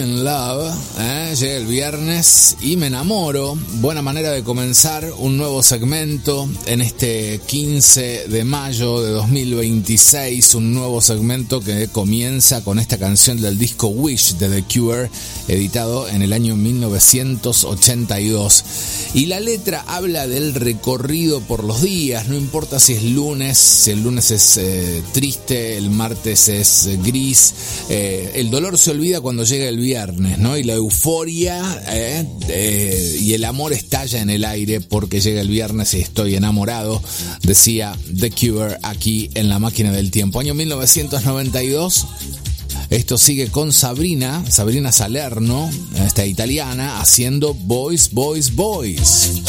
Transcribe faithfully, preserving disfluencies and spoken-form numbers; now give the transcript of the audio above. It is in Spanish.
In Love, ¿eh? Llega el viernes y me enamoro. Buena manera de comenzar un nuevo segmento en este quince de mayo de dos mil veintiséis. Un nuevo segmento que comienza con esta canción del disco Wish de The Cure, editado en el año mil novecientos ochenta y dos. Y la letra habla del recorrido por los días, no importa si es lunes, si el lunes es eh, triste, el martes es eh, gris. Eh, el dolor se olvida cuando llega el viernes, ¿no? Y la euforia eh, eh, y el amor estalla en el aire porque llega el viernes y estoy enamorado, decía The Cure aquí en La Máquina del Tiempo. Año mil novecientos noventa y dos. Esto sigue con Sabrina, Sabrina Salerno, esta italiana, haciendo Boys, Boys, Boys.